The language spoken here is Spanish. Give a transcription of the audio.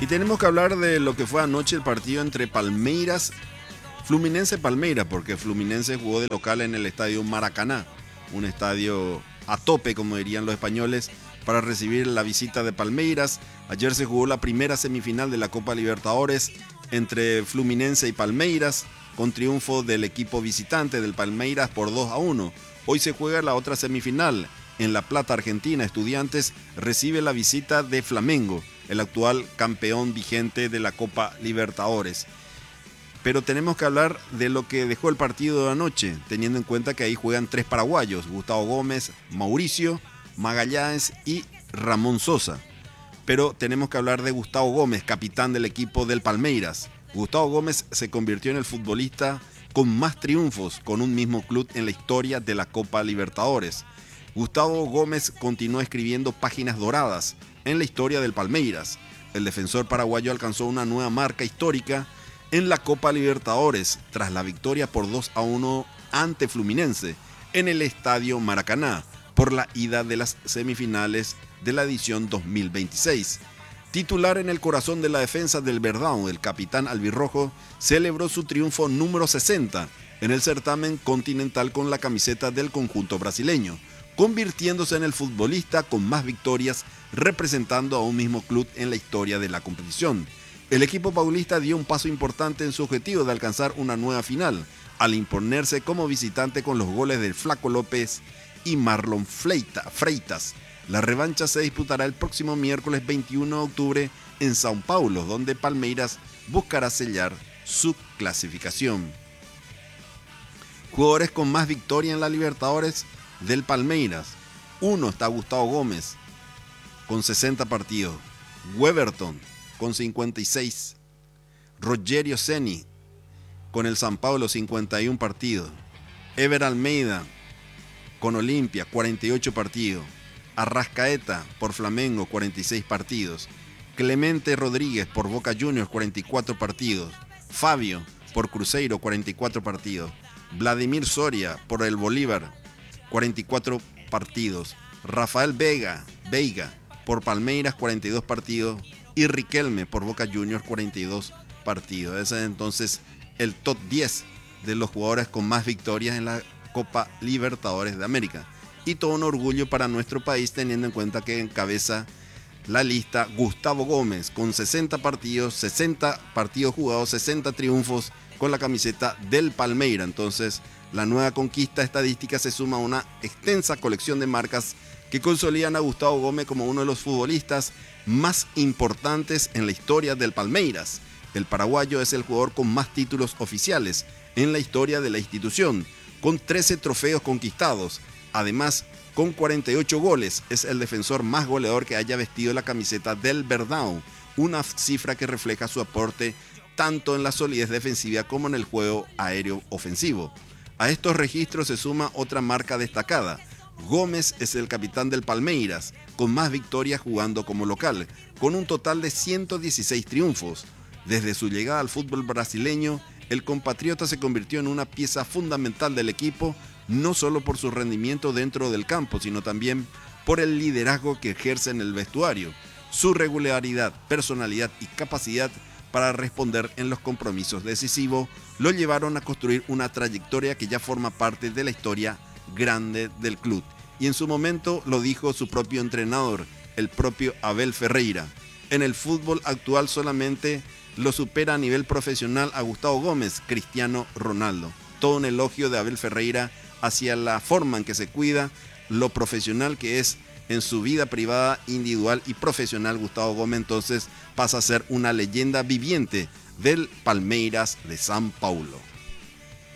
Y tenemos que hablar de lo que fue anoche el partido entre Fluminense-Palmeiras, porque Fluminense jugó de local en el estadio Maracaná, un estadio a tope, como dirían los españoles, para recibir la visita de Palmeiras. Ayer se jugó la primera semifinal de la Copa Libertadores entre Fluminense y Palmeiras, con triunfo del equipo visitante del Palmeiras por 2-1. Hoy se juega la otra semifinal. En La Plata, Argentina, Estudiantes recibe la visita de Flamengo, el actual campeón vigente de la Copa Libertadores. Pero tenemos que hablar de lo que dejó el partido de anoche, teniendo en cuenta que ahí juegan 3 paraguayos: Gustavo Gómez, Mauricio Magallanes y Ramón Sosa. Pero tenemos que hablar de Gustavo Gómez, capitán del equipo del Palmeiras. Gustavo Gómez se convirtió en el futbolista con más triunfos con un mismo club en la historia de la Copa Libertadores. Gustavo Gómez continuó escribiendo páginas doradas en la historia del Palmeiras. El defensor paraguayo alcanzó una nueva marca histórica en la Copa Libertadores tras la victoria por 2-1 ante Fluminense en el estadio Maracaná por la ida de las semifinales de la edición 2026. Titular en el corazón de la defensa del Verdão, el capitán albirrojo celebró su triunfo número 60 en el certamen continental con la camiseta del conjunto brasileño, convirtiéndose en el futbolista con más victorias representando a un mismo club en la historia de la competición. El equipo paulista dio un paso importante en su objetivo de alcanzar una nueva final, al imponerse como visitante con los goles del Flaco López y Marlon Freitas. La revancha se disputará el próximo miércoles 21 de octubre en Sao Paulo, donde Palmeiras buscará sellar su clasificación. Jugadores con más victoria en la Libertadores del Palmeiras. 1 está Gustavo Gómez con 60 partidos, Weberton con 56, Rogério Ceni con el São Paulo 51 partidos, Ever Almeida con Olimpia 48 partidos, Arrascaeta por Flamengo 46 partidos, Clemente Rodríguez por Boca Juniors 44 partidos, Fabio por Cruzeiro 44 partidos, Vladimir Soria por el Bolívar 44 partidos, Rafael Veiga por Palmeiras 42 partidos y Riquelme por Boca Juniors 42 partidos. Ese es entonces el top 10 de los jugadores con más victorias en la Copa Libertadores de América. Y todo un orgullo para nuestro país, teniendo en cuenta que encabeza la lista Gustavo Gómez con 60 partidos jugados, 60 triunfos con la camiseta del Palmeiras. Entonces, la nueva conquista estadística se suma a una extensa colección de marcas que consolidan a Gustavo Gómez como uno de los futbolistas más importantes en la historia del Palmeiras. El paraguayo es el jugador con más títulos oficiales en la historia de la institución, con 13 trofeos conquistados. Además, con 48 goles, es el defensor más goleador que haya vestido la camiseta del Verdão, una cifra que refleja su aporte tanto en la solidez defensiva como en el juego aéreo ofensivo. A estos registros se suma otra marca destacada. Gómez es el capitán del Palmeiras, con más victorias jugando como local, con un total de 116 triunfos. Desde su llegada al fútbol brasileño, el compatriota se convirtió en una pieza fundamental del equipo, no solo por su rendimiento dentro del campo, sino también por el liderazgo que ejerce en el vestuario. Su regularidad, personalidad y capacidad para responder en los compromisos decisivos lo llevaron a construir una trayectoria que ya forma parte de la historia grande del club. Y en su momento lo dijo su propio entrenador, el propio Abel Ferreira: en el fútbol actual solamente lo supera a nivel profesional a Gustavo Gómez Cristiano Ronaldo. Todo un elogio de Abel Ferreira hacia la forma en que se cuida, lo profesional que es en su vida privada, individual y profesional. Gustavo Gómez entonces pasa a ser una leyenda viviente del Palmeiras de São Paulo.